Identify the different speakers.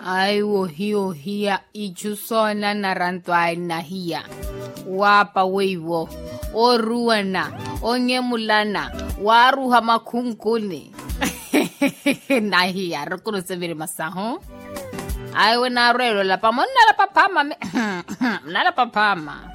Speaker 1: Aiwo hiyo hiya ichusona na rantwai na hiya. Wapa weiwo. Oruana. Ongemulana. Waruha makunkuni. Na hiya. Rukunu seviri masaho. Aiwe na relo la pama. Nala papama. Nala papama.